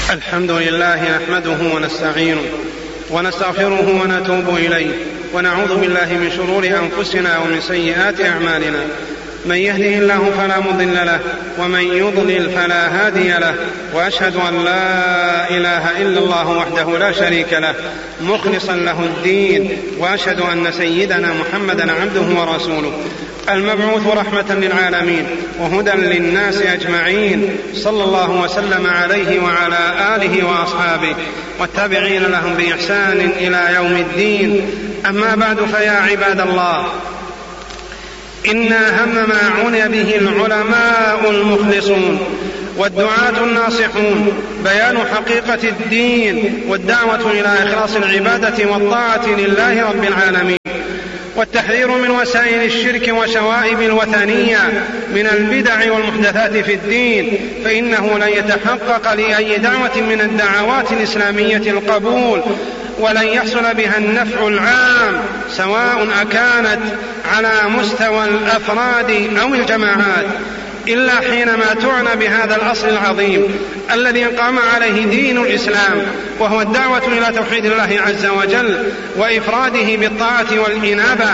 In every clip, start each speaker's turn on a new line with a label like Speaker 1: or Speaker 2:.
Speaker 1: الحمد لله نحمده ونستعينه ونستغفره ونتوب إليه ونعوذ بالله من شرور أنفسنا ومن سيئات أعمالنا. من يهده الله فلا مضل له ومن يضلل فلا هادي له، وأشهد أن لا إله إلا الله وحده لا شريك له مخلصا له الدين، وأشهد أن سيدنا محمدا عبده ورسوله المبعوث رحمة للعالمين وهدى للناس أجمعين، صلى الله وسلم عليه وعلى آله وأصحابه والتابعين لهم بإحسان إلى يوم الدين. أما بعد، فيا عباد الله، إن أهم ما عني به العلماء المخلصون والدعاة الناصحون بيان حقيقة الدين والدعوة إلى إخلاص العبادة والطاعة لله رب العالمين، والتحذير من وسائل الشرك وشوائب الوثنية من البدع والمحدثات في الدين، فإنه لن يتحقق لأي دعوة من الدعوات الإسلامية القبول، ولن يحصل بها النفع العام، سواء أكانت على مستوى الأفراد أو الجماعات، إلا حينما تعنى بهذا الأصل العظيم الذي قام عليه دين الإسلام، وهو الدعوة إلى توحيد الله عز وجل وإفراده بالطاعة والإنابة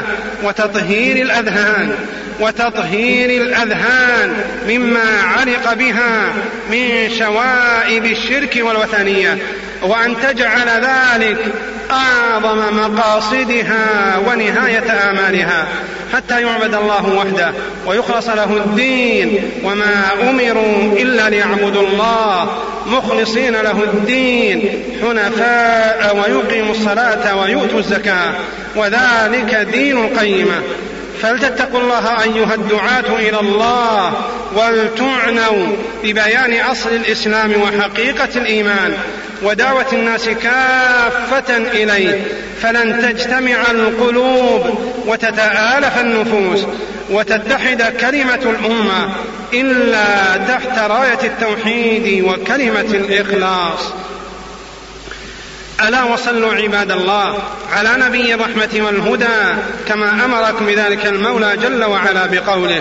Speaker 1: وتطهير الأذهان مما علق بها من شوائب الشرك والوثنية، وأن تجعل ذلك أعظم مقاصدها ونهاية آمالها، حتى يعبد الله وحده ويخلص له الدين، وما أمروا إلا ليعبدوا الله مخلصين له الدين حنفاء ويقيموا الصلاة ويؤتوا الزكاة، وذلك دين القيمة. فلتتقوا الله أيها الدعاة إلى الله، ولتعنوا ببيان أصل الإسلام وحقيقة الإيمان ودعوة الناس كافة إليه، فلن تجتمع القلوب وتتآلف النفوس وتتحد كلمة الأمة إلا تحت راية التوحيد وكلمة الإخلاص. ألا وصلوا عباد الله على نبي الرحمة والهدى كما أمركم بذلك المولى جل وعلا بقوله: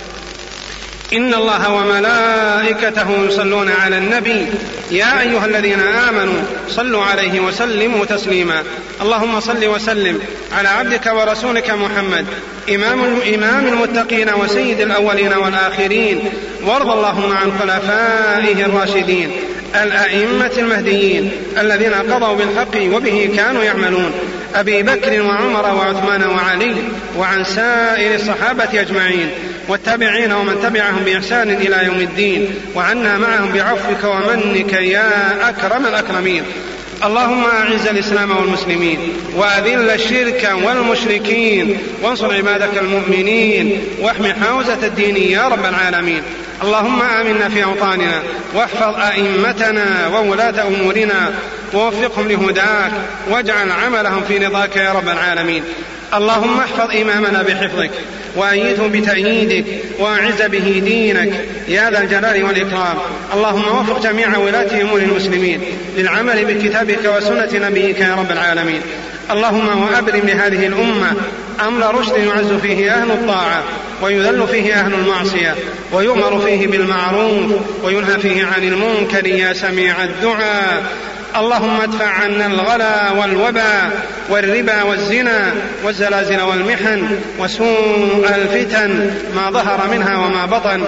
Speaker 1: إن الله وملائكته يصلون على النبي يا أيها الذين آمنوا صلوا عليه وسلموا تسليما. اللهم صل وسلم على عبدك ورسولك محمد إمام المتقين وسيد الأولين والآخرين، وارض اللهم عن خلفائه الراشدين الأئمة المهديين الذين قضوا بالحق وبه كانوا يعملون، أبي بكر وعمر وعثمان وعلي، وعن سائر الصحابة أجمعين والتابعين ومن تبعهم بإحسان إلى يوم الدين، وعنا معهم بعفوك ومنك يا أكرم الأكرمين. اللهم أعز الإسلام والمسلمين وأذل الشرك والمشركين، وانصر عبادك المؤمنين، واحمي حوزة الدين يا رب العالمين. اللهم آمنا في أوطاننا، واحفظ أئمتنا وولاة أمورنا ووفقهم لهداك، واجعل عملهم في رضاك يا رب العالمين. اللهم احفظ إمامنا بحفظك، وأيده بتأييدك، وأعز به دينك يا ذا الجلال والإكرام. اللهم وفق جميع ولاة أمور المسلمين للعمل بكتابك وسنة نبيك يا رب العالمين. اللهم وأبرم لهذه الأمة أمر رشد يعز فيه أهل الطاعة ويذل فيه أهل المعصية، ويؤمر فيه بالمعروف وينهى فيه عن المنكر يا سميع الدعاء. اللهم ادفع عنا الغلا والوبا والربا والزنا والزلازل والمحن وسوء الفتن ما ظهر منها وما بطن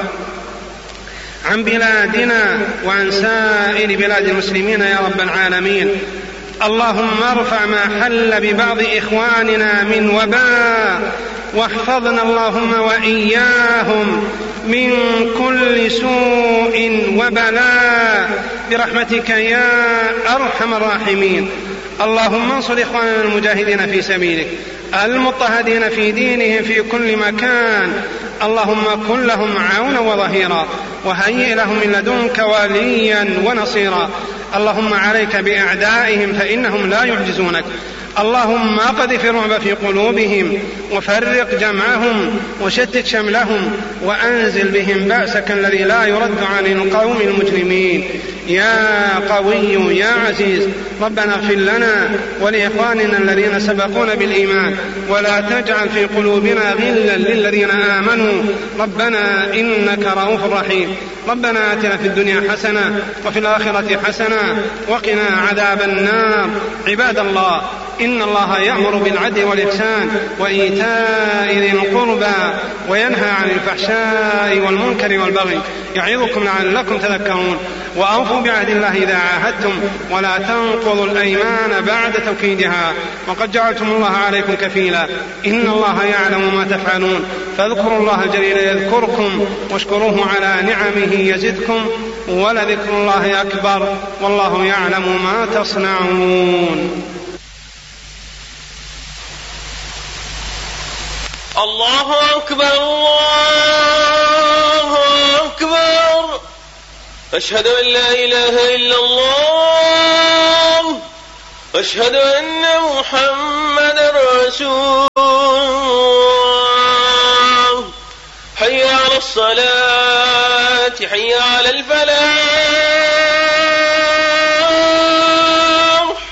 Speaker 1: عن بلادنا وعن سائر بلاد المسلمين يا رب العالمين. اللهم ارفع ما حل ببعض إخواننا من وباء، واحفظنا اللهم وإياهم من كل سوء وبلاء برحمتك يا أرحم الراحمين. اللهم انصر إخواننا المجاهدين في سبيلك المضطهدين في دينهم في كل مكان، اللهم كن لهم عونا وظهيرا، وهيئ لهم من لدنك وليا ونصيرا. اللهم عليك بأعدائهم فإنهم لا يعجزونك. اللهم اقذف الرعب في قلوبهم وفرق جمعهم وشتت شملهم وأنزل بهم بأسك الذي لا يرد عن القوم المجرمين. يا قوي يا عزيز ربنا اغفر لنا ولإخواننا الذين سبقونا بالإيمان ولا تجعل في قلوبنا غلا للذين آمنوا ربنا إنك رؤوف رحيم. ربنا آتنا في الدنيا حسنة وفي الآخرة حسنة وقنا عذاب النار. عباد الله، إن الله يأمر بالعدل والإحسان وإيتاء ذي القربى وينهى عن الفحشاء والمنكر والبغي يعظكم لعلكم تذكرون. وأوفوا بعهد الله إذا عاهدتم ولا تنقضوا الأيمان بعد توكيدها وقد جعلتم الله عليكم كفيلا. إن الله يعلم ما تفعلون فاذكروا الله الجليل يذكركم واشكروه على نعمه يزدكم ولذكر الله أكبر والله يعلم ما تصنعون.
Speaker 2: الله أكبر الله أكبر. أشهد أن لا إله إلا الله أشهد أن محمد رسول الله. حي على الصلاة حي على الفلاح